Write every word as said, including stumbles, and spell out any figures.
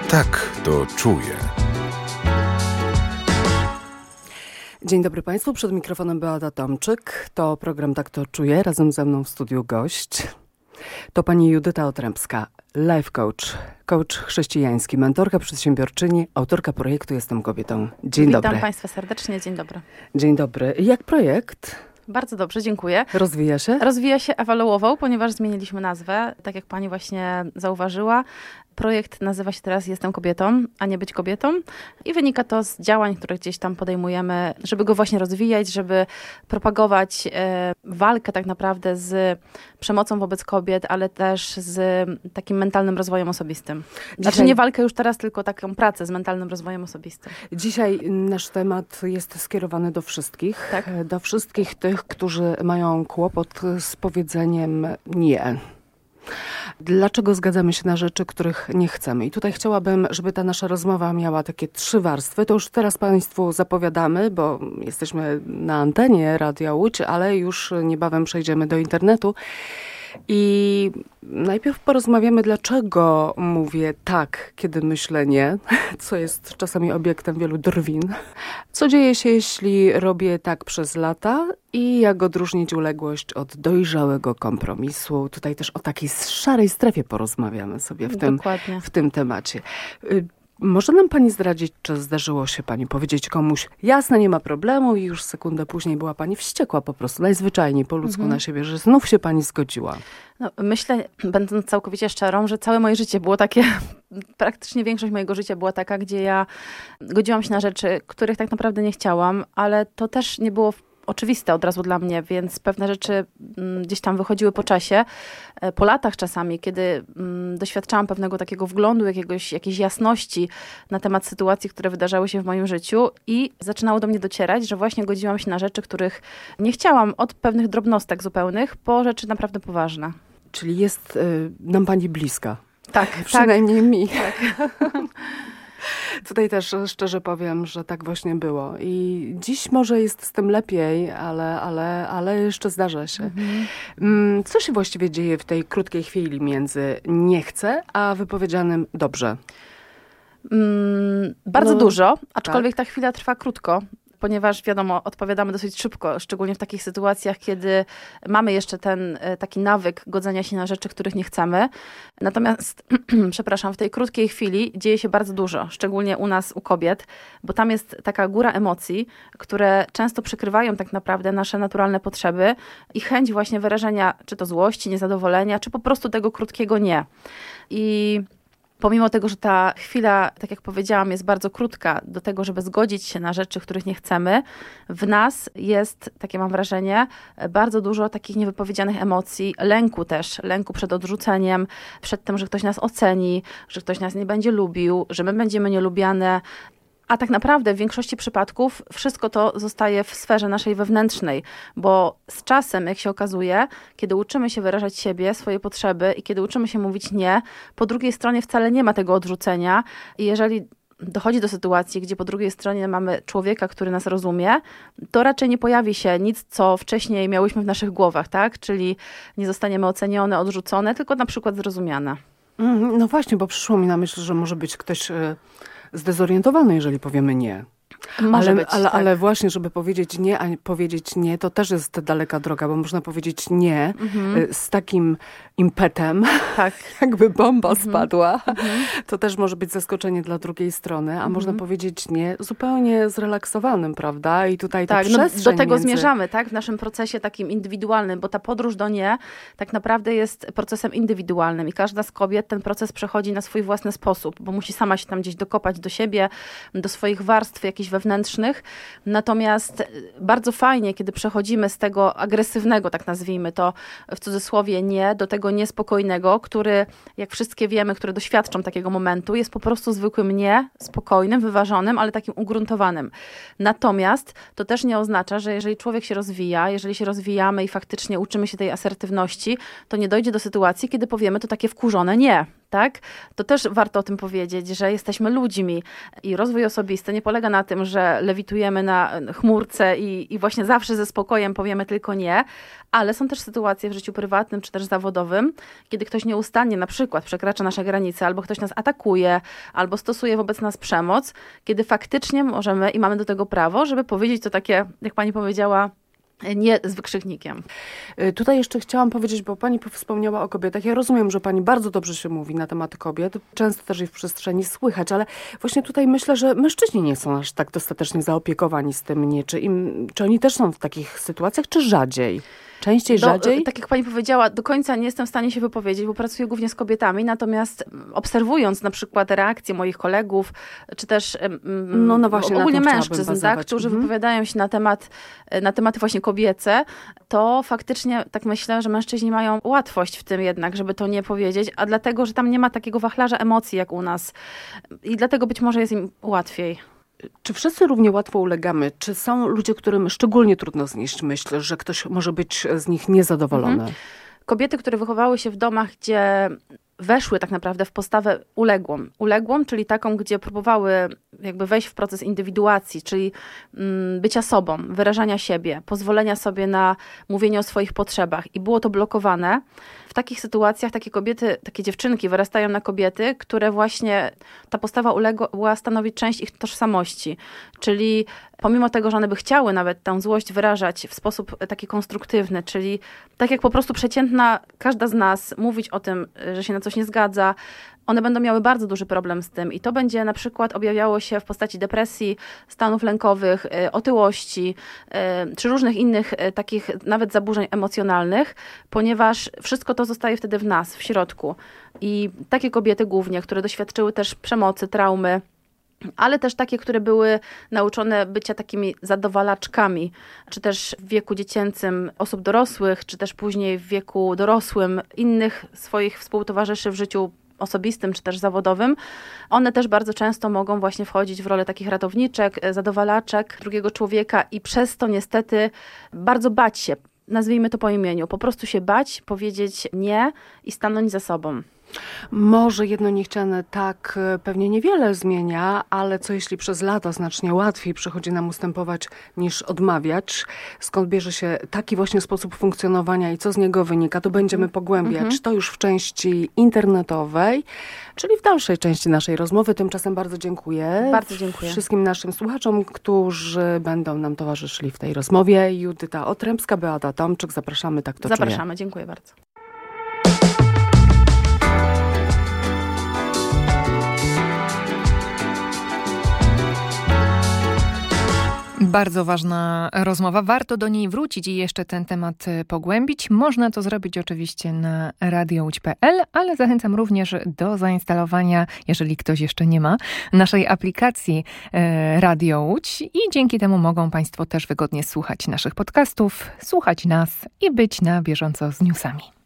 Tak to czuję. Dzień dobry Państwu, przed mikrofonem Beata Tomczyk. To program Tak to czuję, razem ze mną w studiu gość. To pani Judyta Otrębska, life coach, coach chrześcijański, mentorka, przedsiębiorczyni, autorka projektu Jestem kobietą. Dzień Witam dobry. Witam Państwa serdecznie, dzień dobry. Dzień dobry. Jak projekt? Bardzo dobrze, dziękuję. Rozwija się? Rozwija się, ewaluował, ponieważ zmieniliśmy nazwę, tak jak pani właśnie zauważyła. Projekt nazywa się teraz Jestem kobietą, a nie być kobietą i wynika to z działań, które gdzieś tam podejmujemy, żeby go właśnie rozwijać, żeby propagować e, walkę tak naprawdę z przemocą wobec kobiet, ale też z takim mentalnym rozwojem osobistym. Znaczy Dzisiaj... nie walkę już teraz, tylko taką pracę z mentalnym rozwojem osobistym. Dzisiaj nasz temat jest skierowany do wszystkich, tak? do wszystkich tych, którzy mają kłopot z powiedzeniem nie. Dlaczego zgadzamy się na rzeczy, których nie chcemy? I tutaj chciałabym, żeby ta nasza rozmowa miała takie trzy warstwy. To już teraz Państwu zapowiadamy, bo jesteśmy na antenie Radia Łódź, ale już niebawem przejdziemy do internetu. I najpierw porozmawiamy, dlaczego mówię tak, kiedy myślę nie, co jest czasami obiektem wielu drwin. Co dzieje się, jeśli robię tak przez lata i jak odróżnić uległość od dojrzałego kompromisu. Tutaj też o takiej szarej strefie porozmawiamy sobie w tym, w tym temacie. Może nam pani zdradzić, czy zdarzyło się pani powiedzieć komuś, jasne, nie ma problemu i już sekundę później była pani wściekła po prostu, najzwyczajniej po ludzku mhm. na siebie, że znów się pani zgodziła? No, myślę, będąc całkowicie szczerą, że całe moje życie było takie, praktycznie większość mojego życia była taka, gdzie ja godziłam się na rzeczy, których tak naprawdę nie chciałam, ale to też nie było oczywiste od razu dla mnie, więc pewne rzeczy gdzieś tam wychodziły po czasie, po latach czasami, kiedy doświadczałam pewnego takiego wglądu, jakiegoś, jakiejś jasności na temat sytuacji, które wydarzały się w moim życiu i zaczynało do mnie docierać, że właśnie godziłam się na rzeczy, których nie chciałam, od pewnych drobnostek zupełnych po rzeczy naprawdę poważne. Czyli jest y, nam pani bliska. Tak, przynajmniej tak. mi. Tak. Tutaj też szczerze powiem, że tak właśnie było. I dziś może jest z tym lepiej, ale, ale, ale jeszcze zdarza się. Mhm. Co się właściwie dzieje w tej krótkiej chwili między nie chcę, a wypowiedzianym dobrze? Mm, bardzo no, dużo, aczkolwiek tak? ta chwila trwa krótko. Ponieważ wiadomo, odpowiadamy dosyć szybko, szczególnie w takich sytuacjach, kiedy mamy jeszcze ten taki nawyk godzenia się na rzeczy, których nie chcemy. Natomiast, przepraszam, w tej krótkiej chwili dzieje się bardzo dużo, szczególnie u nas, u kobiet, bo tam jest taka góra emocji, które często przykrywają tak naprawdę nasze naturalne potrzeby i chęć właśnie wyrażenia czy to złości, niezadowolenia, czy po prostu tego krótkiego nie. I pomimo tego, że ta chwila, tak jak powiedziałam, jest bardzo krótka do tego, żeby zgodzić się na rzeczy, których nie chcemy, w nas jest, takie mam wrażenie, bardzo dużo takich niewypowiedzianych emocji, lęku też, lęku przed odrzuceniem, przed tym, że ktoś nas oceni, że ktoś nas nie będzie lubił, że my będziemy nielubiane. A tak naprawdę w większości przypadków wszystko to zostaje w sferze naszej wewnętrznej, bo z czasem, jak się okazuje, kiedy uczymy się wyrażać siebie, swoje potrzeby i kiedy uczymy się mówić nie, po drugiej stronie wcale nie ma tego odrzucenia i jeżeli dochodzi do sytuacji, gdzie po drugiej stronie mamy człowieka, który nas rozumie, to raczej nie pojawi się nic, co wcześniej miałyśmy w naszych głowach, tak? Czyli nie zostaniemy ocenione, odrzucone, tylko na przykład zrozumiane. Mm, no właśnie, bo przyszło mi na myśl, że może być ktoś y, zdezorientowany, jeżeli powiemy nie. Może ale, być, ale, tak. ale właśnie, żeby powiedzieć nie, a powiedzieć nie, to też jest daleka droga, bo można powiedzieć nie mhm. z takim impetem, tak. jakby bomba mhm. spadła. Mhm. To też może być zaskoczenie dla drugiej strony, a mhm. można powiedzieć nie zupełnie zrelaksowanym, prawda? I tutaj ta tak, przestrzeń no, do tego między... zmierzamy, tak? W naszym procesie takim indywidualnym, bo ta podróż do nie tak naprawdę jest procesem indywidualnym i każda z kobiet ten proces przechodzi na swój własny sposób, bo musi sama się tam gdzieś dokopać do siebie, do swoich warstw jakichś wewnętrznych. Natomiast bardzo fajnie, kiedy przechodzimy z tego agresywnego, tak nazwijmy to w cudzysłowie nie, do tego niespokojnego, który, jak wszystkie wiemy, które doświadczą takiego momentu, jest po prostu zwykłym nie, spokojnym, wyważonym, ale takim ugruntowanym. Natomiast to też nie oznacza, że jeżeli człowiek się rozwija, jeżeli się rozwijamy i faktycznie uczymy się tej asertywności, to nie dojdzie do sytuacji, kiedy powiemy to takie wkurzone nie. tak? To też warto o tym powiedzieć, że jesteśmy ludźmi i rozwój osobisty nie polega na tym, że lewitujemy na chmurce i, i właśnie zawsze ze spokojem powiemy tylko nie, ale są też sytuacje w życiu prywatnym czy też zawodowym, kiedy ktoś nieustannie na przykład przekracza nasze granice, albo ktoś nas atakuje, albo stosuje wobec nas przemoc, kiedy faktycznie możemy i mamy do tego prawo, żeby powiedzieć to takie, jak pani powiedziała, nie z wykrzyknikiem. Tutaj jeszcze chciałam powiedzieć, bo pani wspomniała o kobietach. Ja rozumiem, że pani bardzo dobrze się mówi na temat kobiet. Często też ich w przestrzeni słychać, ale właśnie tutaj myślę, że mężczyźni nie są aż tak dostatecznie zaopiekowani z tym, nie? Czy, im, czy oni też są w takich sytuacjach, czy rzadziej? Częściej, do, rzadziej? Tak jak pani powiedziała, do końca nie jestem w stanie się wypowiedzieć, bo pracuję głównie z kobietami, natomiast obserwując na przykład reakcje moich kolegów, czy też mm, no, no właśnie, ogólnie mężczyzn, tak, którzy mhm. wypowiadają się na temat, na tematy właśnie kobiece, to faktycznie tak myślę, że mężczyźni mają łatwość w tym jednak, żeby to nie powiedzieć, a dlatego, że tam nie ma takiego wachlarza emocji jak u nas i dlatego być może jest im łatwiej. Czy wszyscy równie łatwo ulegamy? Czy są ludzie, którym szczególnie trudno znieść myśl, że ktoś może być z nich niezadowolony? Mhm. Kobiety, które wychowały się w domach, gdzie weszły tak naprawdę w postawę uległą. Uległą, czyli taką, gdzie próbowały jakby wejść w proces indywiduacji, czyli mm, bycia sobą, wyrażania siebie, pozwolenia sobie na mówienie o swoich potrzebach i było to blokowane. W takich sytuacjach takie kobiety, takie dziewczynki wyrastają na kobiety, które właśnie ta postawa uległa stanowić część ich tożsamości. Czyli pomimo tego, że one by chciały nawet tę złość wyrażać w sposób taki konstruktywny, czyli tak jak po prostu przeciętna każda z nas mówić o tym, że się na coś nie zgadza, one będą miały bardzo duży problem z tym i to będzie na przykład objawiało się w postaci depresji, stanów lękowych, otyłości, czy różnych innych takich nawet zaburzeń emocjonalnych, ponieważ wszystko to zostaje wtedy w nas, w środku. I takie kobiety głównie, które doświadczyły też przemocy, traumy, ale też takie, które były nauczone bycia takimi zadowalaczkami, czy też w wieku dziecięcym osób dorosłych, czy też później w wieku dorosłym innych swoich współtowarzyszy w życiu osobistym, czy też zawodowym, one też bardzo często mogą właśnie wchodzić w rolę takich ratowniczek, zadowalaczek drugiego człowieka i przez to niestety bardzo bać się, nazwijmy to po imieniu, po prostu się bać, powiedzieć nie i stanąć za sobą. Może jedno niechciane tak pewnie niewiele zmienia, ale co jeśli przez lata znacznie łatwiej przychodzi nam ustępować niż odmawiać? Skąd bierze się taki właśnie sposób funkcjonowania i co z niego wynika? To będziemy pogłębiać. Mm-hmm. To już w części internetowej, czyli w dalszej części naszej rozmowy. Tymczasem bardzo dziękuję. Bardzo dziękuję. Wszystkim naszym słuchaczom, którzy będą nam towarzyszyli w tej rozmowie. Judyta Otrębska, Beata Tomczyk. Zapraszamy, tak to Zapraszamy, czuję. dziękuję bardzo. Bardzo ważna rozmowa. Warto do niej wrócić i jeszcze ten temat pogłębić. Można to zrobić oczywiście na radio łódź kropka pe el, ale zachęcam również do zainstalowania, jeżeli ktoś jeszcze nie ma, naszej aplikacji Radio Łódź i dzięki temu mogą Państwo też wygodnie słuchać naszych podcastów, słuchać nas i być na bieżąco z newsami.